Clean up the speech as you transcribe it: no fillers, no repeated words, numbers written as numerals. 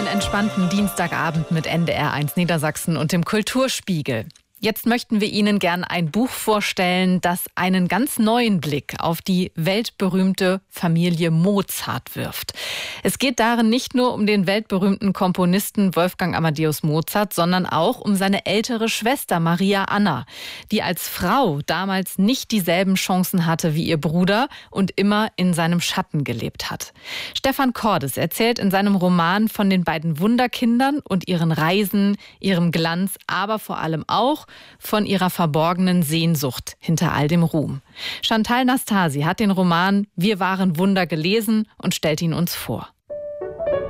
einen entspannten Dienstagabend mit NDR1 Niedersachsen und dem Kulturspiegel. Jetzt möchten wir Ihnen gern ein Buch vorstellen, das einen ganz neuen Blick auf die weltberühmte Familie Mozart wirft. Es geht darin nicht nur um den weltberühmten Komponisten Wolfgang Amadeus Mozart, sondern auch um seine ältere Schwester Maria Anna, die als Frau damals nicht dieselben Chancen hatte wie ihr Bruder und immer in seinem Schatten gelebt hat. Stefan Cordes erzählt in seinem Roman von den beiden Wunderkindern und ihren Reisen, ihrem Glanz, aber vor allem auch von ihrer verborgenen Sehnsucht hinter all dem Ruhm. Chantal Nastasi hat den Roman Wir waren Wunder gelesen und stellt ihn uns vor.